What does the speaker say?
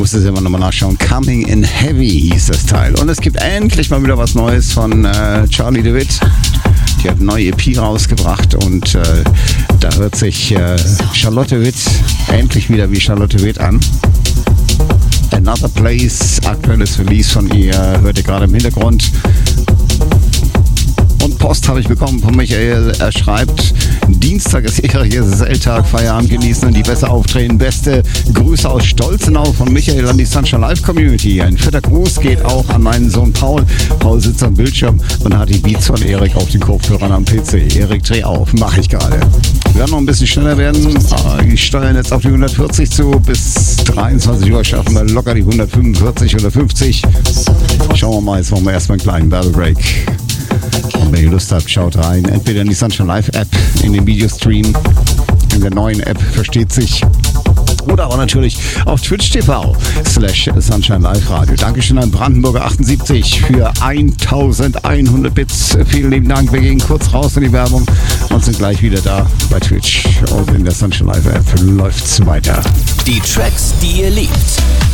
Musste es immer nochmal nachschauen. Coming in Heavy hieß das Teil. Und es gibt endlich mal wieder was Neues von Charlie de Witt. Die hat eine neue EP rausgebracht und da hört sich Charlotte Witt endlich wieder wie Charlotte Witt an. Another Place, aktuelles Release von ihr, hört ihr gerade im Hintergrund. Und Post habe ich bekommen von Michael. Er schreibt, Dienstag ist ihr Geselltag, Feierabend genießen und die besser auftreten. Beste Grüße aus Stolzenau von Michael an die Sunshine Live Community. Ein fetter Gruß geht auch an meinen Sohn Paul. Paul sitzt am Bildschirm und hat die Beats von Erik auf den Kopfhörern am PC. Erik, dreh auf, mache ich gerade. Wir werden noch ein bisschen schneller werden. Ich steuere jetzt auf die 140 zu. Bis 23 Uhr schaffen wir locker die 145 oder 50. Schauen wir mal, jetzt machen wir erstmal einen kleinen Battle-Break. Und wenn ihr Lust habt, schaut rein. Entweder in die Sunshine Live App, in den Videostream, in der neuen App, versteht sich. Oder aber natürlich auf Twitch TV/Sunshine Live Radio. Dankeschön an Brandenburger 78 für 1100 Bits. Vielen lieben Dank. Wir gehen kurz raus in die Werbung und sind gleich wieder da bei Twitch. Und in der Sunshine Live App läuft's weiter. Die Tracks, die ihr liebt.